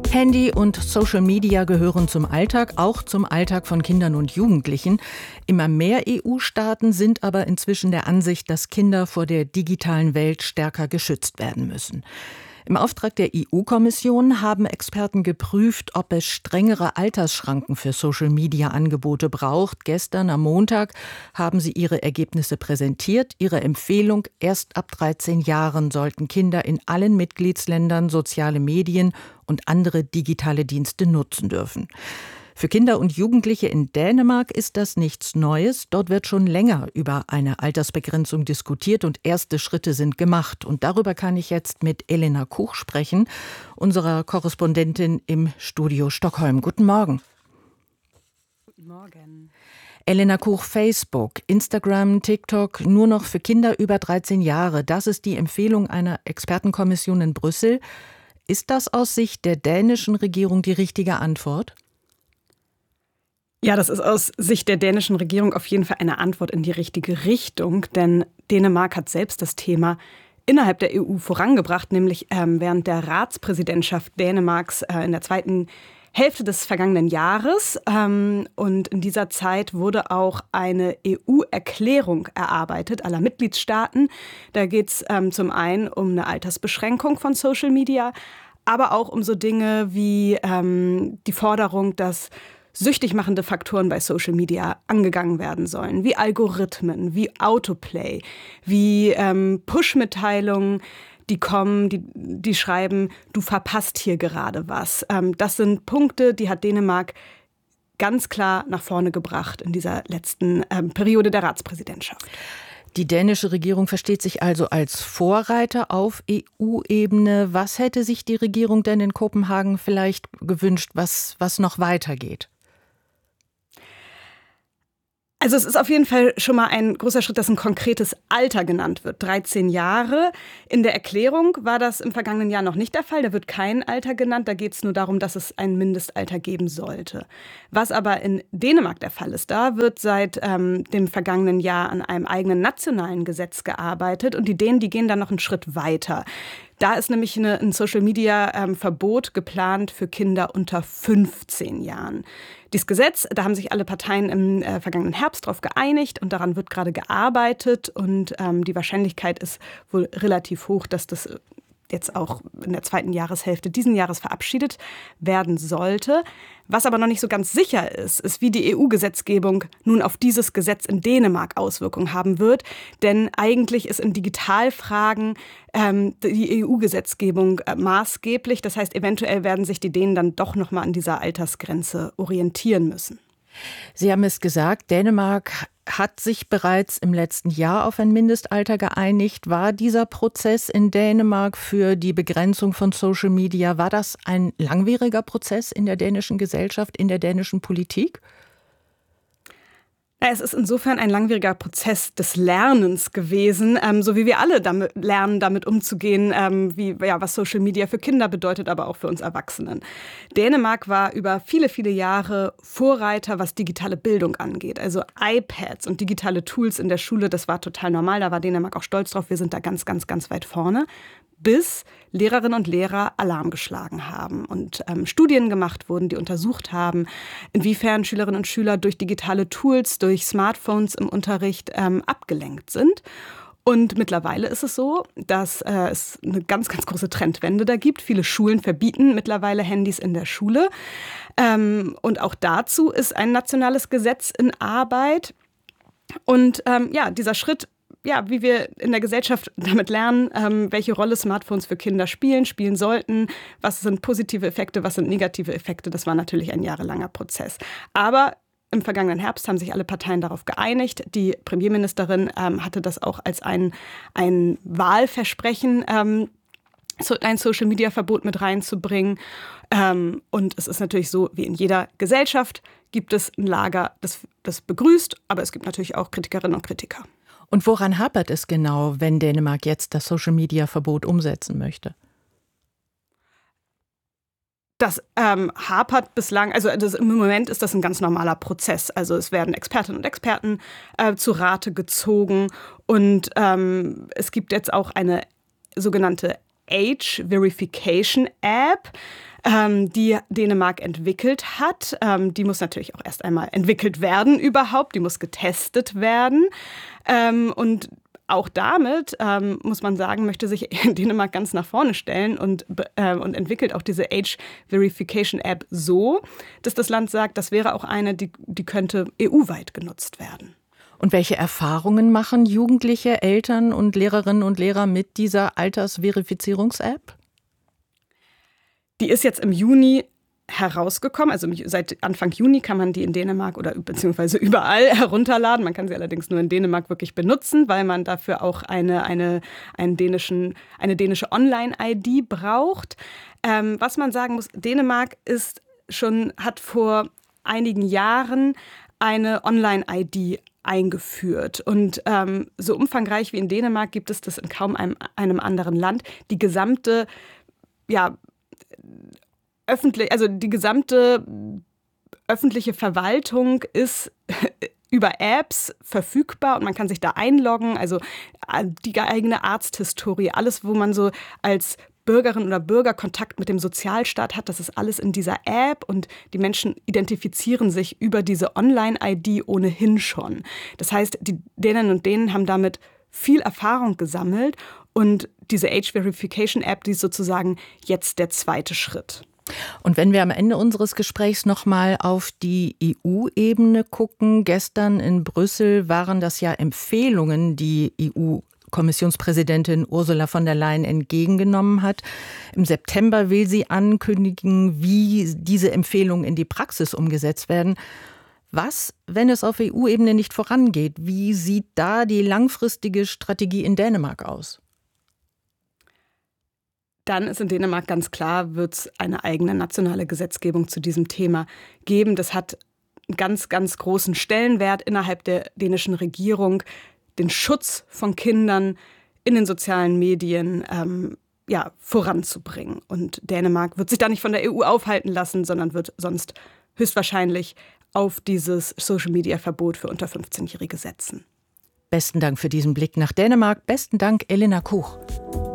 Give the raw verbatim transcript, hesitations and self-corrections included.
Handy und Social Media gehören zum Alltag, auch zum Alltag von Kindern und Jugendlichen. Immer mehr E U-Staaten sind aber inzwischen der Ansicht, dass Kinder vor der digitalen Welt stärker geschützt werden müssen. Im Auftrag der E U-Kommission haben Experten geprüft, ob es strengere Altersschranken für Social-Media-Angebote braucht. Gestern am Montag haben sie ihre Ergebnisse präsentiert. Ihre Empfehlung: Erst ab dreizehn Jahren sollten Kinder in allen Mitgliedsländern soziale Medien und andere digitale Dienste nutzen dürfen. Für Kinder und Jugendliche in Dänemark ist das nichts Neues. Dort wird schon länger über eine Altersbegrenzung diskutiert und erste Schritte sind gemacht. Und darüber kann ich jetzt mit Elena Kuch sprechen, unserer Korrespondentin im Studio Stockholm. Guten Morgen. Guten Morgen. Elena Kuch, Facebook, Instagram, TikTok, nur noch für Kinder über dreizehn Jahre. Das ist die Empfehlung einer Expertenkommission in Brüssel. Ist das aus Sicht der dänischen Regierung die richtige Antwort? Ja, das ist aus Sicht der dänischen Regierung auf jeden Fall eine Antwort in die richtige Richtung, denn Dänemark hat selbst das Thema innerhalb der E U vorangebracht, nämlich ähm, während der Ratspräsidentschaft Dänemarks äh, in der zweiten Hälfte des vergangenen Jahres. Ähm, und in dieser Zeit wurde auch eine E U-Erklärung erarbeitet aller Mitgliedstaaten. Da geht es ähm, zum einen um eine Altersbeschränkung von Social Media, aber auch um so Dinge wie ähm, die Forderung, dass süchtig machende Faktoren bei Social Media angegangen werden sollen, wie Algorithmen, wie Autoplay, wie ähm, Push-Mitteilungen, die kommen, die, die schreiben, du verpasst hier gerade was. Ähm, das sind Punkte, die hat Dänemark ganz klar nach vorne gebracht in dieser letzten ähm, Periode der Ratspräsidentschaft. Die dänische Regierung versteht sich also als Vorreiter auf E U-Ebene. Was hätte sich die Regierung denn in Kopenhagen vielleicht gewünscht, was, was noch weitergeht? Also es ist auf jeden Fall schon mal ein großer Schritt, dass ein konkretes Alter genannt wird. dreizehn Jahre. In der Erklärung war das im vergangenen Jahr noch nicht der Fall. Da wird kein Alter genannt. Da geht es nur darum, dass es ein Mindestalter geben sollte. Was aber in Dänemark der Fall ist, da wird seit ähm, dem vergangenen Jahr an einem eigenen nationalen Gesetz gearbeitet. Und die Dänen, die gehen dann noch einen Schritt weiter. Da ist nämlich eine, ein Social-Media-Verbot geplant für Kinder unter fünfzehn Jahren. Dieses Gesetz, da haben sich alle Parteien im äh, vergangenen Herbst drauf geeinigt und daran wird gerade gearbeitet. Und ähm, die Wahrscheinlichkeit ist wohl relativ hoch, dass das jetzt auch in der zweiten Jahreshälfte diesen Jahres verabschiedet werden sollte. Was aber noch nicht so ganz sicher ist, ist, wie die E U-Gesetzgebung nun auf dieses Gesetz in Dänemark Auswirkungen haben wird. Denn eigentlich ist in Digitalfragen ähm, die E U-Gesetzgebung äh, maßgeblich. Das heißt, eventuell werden sich die Dänen dann doch noch mal an dieser Altersgrenze orientieren müssen. Sie haben es gesagt, Dänemark hat sich bereits im letzten Jahr auf ein Mindestalter geeinigt. War dieser Prozess in Dänemark für die Begrenzung von Social Media, war das ein langwieriger Prozess in der dänischen Gesellschaft, in der dänischen Politik? Es ist insofern ein langwieriger Prozess des Lernens gewesen, ähm, so wie wir alle damit lernen, damit umzugehen, ähm, wie, ja, was Social Media für Kinder bedeutet, aber auch für uns Erwachsenen. Dänemark war über viele, viele Jahre Vorreiter, was digitale Bildung angeht. Also iPads und digitale Tools in der Schule, das war total normal. Da war Dänemark auch stolz drauf. Wir sind da ganz, ganz, ganz weit vorne. Bis Lehrerinnen und Lehrer Alarm geschlagen haben und ähm, Studien gemacht wurden, die untersucht haben, inwiefern Schülerinnen und Schüler durch digitale Tools, durch Smartphones im Unterricht ähm, abgelenkt sind. Und mittlerweile ist es so, dass äh, es eine ganz, ganz große Trendwende da gibt. Viele Schulen verbieten mittlerweile Handys in der Schule. Ähm, und auch dazu ist ein nationales Gesetz in Arbeit. Und ähm, ja, dieser Schritt, ja, wie wir in der Gesellschaft damit lernen, ähm, welche Rolle Smartphones für Kinder spielen, spielen sollten, was sind positive Effekte, was sind negative Effekte, das war natürlich ein jahrelanger Prozess. Aber im vergangenen Herbst haben sich alle Parteien darauf geeinigt. Die Premierministerin ähm, hatte das auch als ein, ein Wahlversprechen, ähm, so ein Social-Media-Verbot mit reinzubringen. Ähm, und es ist natürlich so, wie in jeder Gesellschaft gibt es ein Lager, das, das begrüßt, aber es gibt natürlich auch Kritikerinnen und Kritiker. Und woran hapert es genau, wenn Dänemark jetzt das Social-Media-Verbot umsetzen möchte? Das ähm, hapert bislang, also das, im Moment ist das ein ganz normaler Prozess. Also es werden Expertinnen und Experten äh, zu Rate gezogen und ähm, es gibt jetzt auch eine sogenannte Age Verification App, ähm, die Dänemark entwickelt hat. Ähm, die muss natürlich auch erst einmal entwickelt werden überhaupt, die muss getestet werden. Ähm, und Auch damit, ähm, muss man sagen, möchte sich Dänemark ganz nach vorne stellen und, äh, und entwickelt auch diese Age Verification App so, dass das Land sagt, das wäre auch eine, die, die könnte E U-weit genutzt werden. Und welche Erfahrungen machen Jugendliche, Eltern und Lehrerinnen und Lehrer mit dieser Altersverifizierungs-App? Die ist jetzt im Juni herausgekommen. Also seit Anfang Juni kann man die in Dänemark oder beziehungsweise überall herunterladen. Man kann sie allerdings nur in Dänemark wirklich benutzen, weil man dafür auch eine, eine, einen dänischen, eine dänische Online-I D braucht. Ähm, was man sagen muss, Dänemark ist schon, hat vor einigen Jahren eine Online-I D eingeführt. Und ähm, so umfangreich wie in Dänemark gibt es das in kaum einem, einem anderen Land. Die gesamte, ja, öffentlich, also die gesamte öffentliche Verwaltung ist über Apps verfügbar und man kann sich da einloggen. Also die eigene Arzthistorie, alles, wo man so als Bürgerin oder Bürger Kontakt mit dem Sozialstaat hat, das ist alles in dieser App und die Menschen identifizieren sich über diese Online-I D ohnehin schon. Das heißt, die Däninnen und Dänen haben damit viel Erfahrung gesammelt und diese Age Verification App, die ist sozusagen jetzt der zweite Schritt. Und wenn wir am Ende unseres Gesprächs nochmal auf die E U-Ebene gucken, gestern in Brüssel waren das ja Empfehlungen, die E U-Kommissionspräsidentin Ursula von der Leyen entgegengenommen hat. Im September will sie ankündigen, wie diese Empfehlungen in die Praxis umgesetzt werden. Was, wenn es auf E U-Ebene nicht vorangeht? Wie sieht da die langfristige Strategie in Dänemark aus? Dann ist in Dänemark ganz klar, wird es eine eigene nationale Gesetzgebung zu diesem Thema geben. Das hat einen ganz, ganz großen Stellenwert innerhalb der dänischen Regierung, den Schutz von Kindern in den sozialen Medien ähm, ja, voranzubringen. Und Dänemark wird sich da nicht von der E U aufhalten lassen, sondern wird sonst höchstwahrscheinlich auf dieses Social-Media-Verbot für unter fünfzehnjährige setzen. Besten Dank für diesen Blick nach Dänemark. Besten Dank, Elena Kuch.